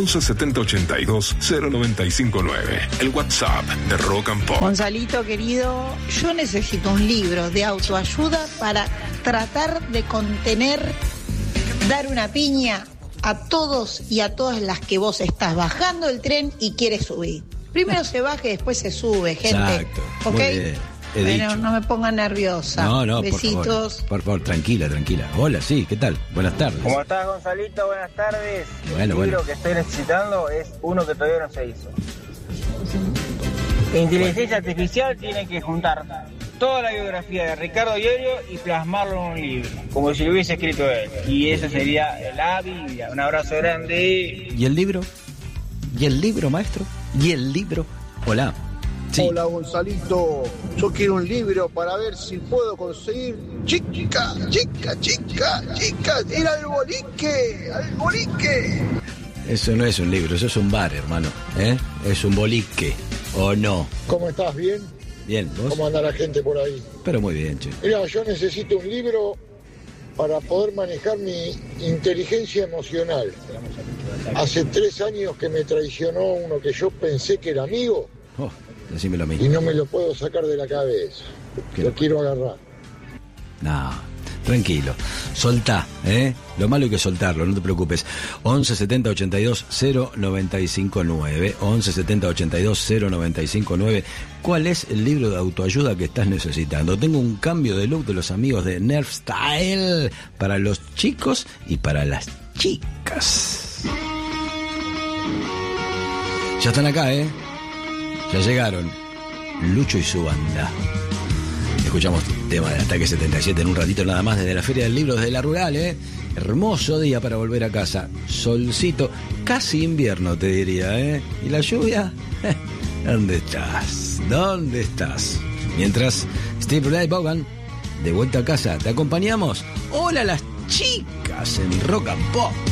11 70 82 0959. El WhatsApp de Rock and Pop. Gonzalito querido, yo necesito un libro de autoayuda para tratar de contener, dar una piña a todos y a todas las que vos estás bajando el tren y quieres subir. Primero se baja y después se sube, gente. Exacto. ¿Ok? Muy bien. Bueno, no me pongan nerviosa. No, besitos. por favor, tranquila. Hola, sí, ¿qué tal? Buenas tardes. ¿Cómo estás, Gonzalito? Buenas tardes. Bueno, El libro que estoy necesitando es uno que todavía no se hizo. Inteligencia artificial tiene que juntar toda la biografía de Ricardo Iorio y plasmarlo en un libro, como si lo hubiese escrito él. Y eso sería la Biblia. Un abrazo grande. ¿Y el libro? Maestro? ¿Y el libro? Hola. Sí. Hola, Gonzalito. Yo quiero un libro para ver si puedo conseguir chica, ir al bolique. Eso no es un libro, eso es un bar, hermano. Es un bolique, ¿o no? ¿Cómo estás? ¿Bien? Bien, ¿vos? ¿Cómo anda la gente por ahí? Pero muy bien, che. Mira, yo necesito un libro para poder manejar mi inteligencia emocional. Hace 3 años que me traicionó uno que yo pensé que era amigo. Decímelo a mí. Y no me lo puedo sacar de la cabeza. Lo quiero agarrar. No, tranquilo. Soltá, Lo malo hay que soltarlo, no te preocupes. 11 70 82 0959. 11 70 82 0959. ¿Cuál es el libro de autoayuda que estás necesitando? Tengo un cambio de look de los amigos de Nerf Style para los chicos y para las chicas. Ya están acá, Ya llegaron Lucho y su banda. Escuchamos tema de Ataque 77 en un ratito nada más desde la Feria del Libro, desde la Rural, Hermoso día para volver a casa. Solcito, casi invierno te diría, ¿Y la lluvia? ¿Dónde estás? Mientras, Steve Ray Vaughan, de vuelta a casa, ¿te acompañamos? Hola las chicas en Rock and Pop.